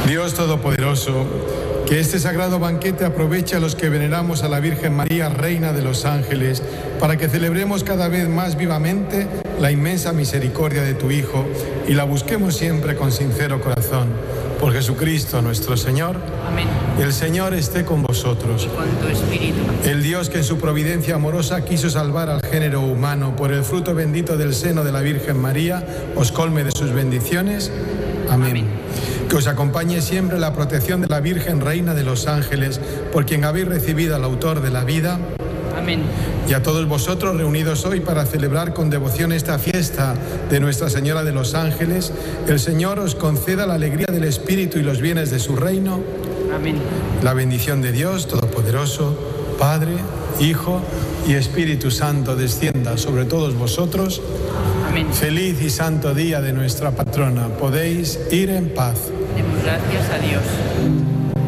Dios Todopoderoso, que este sagrado banquete aproveche a los que veneramos a la Virgen María, Reina de los Ángeles, para que celebremos cada vez más vivamente la inmensa misericordia de tu Hijo y la busquemos siempre con sincero corazón. Por Jesucristo nuestro Señor. Amén. El Señor esté con vosotros. Y con tu espíritu. El Dios que en su providencia amorosa quiso salvar al género humano por el fruto bendito del seno de la Virgen María, os colme de sus bendiciones. Amén. Amén. Que os acompañe siempre la protección de la Virgen Reina de los Ángeles, por quien habéis recibido al autor de la vida. Amén. Y a todos vosotros reunidos hoy para celebrar con devoción esta fiesta de Nuestra Señora de los Ángeles, el Señor os conceda la alegría del Espíritu y los bienes de su reino. Amén. La bendición de Dios Todopoderoso, Padre, Hijo y Espíritu Santo descienda sobre todos vosotros. Amén. Feliz y santo día de nuestra patrona. Podéis ir en paz. Demos gracias a Dios.